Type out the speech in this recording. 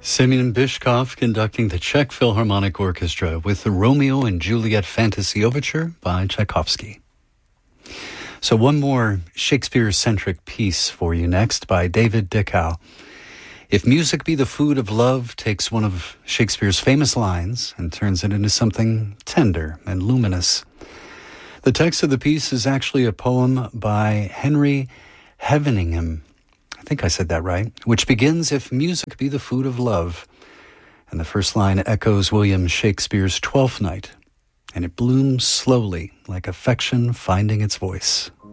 Semyon Bychkov conducting the Czech Philharmonic Orchestra with the Romeo and Juliet Fantasy Overture by Tchaikovsky. So one more Shakespeare-centric piece for you next by David Dickau. If music be the food of love takes one of Shakespeare's famous lines and turns it into something tender and luminous. The text of the piece is actually a poem by Henry Heveningham, I think I said that right, which begins, "If music be the food of love," and the first line echoes William Shakespeare's Twelfth Night, and it blooms slowly like affection finding its voice.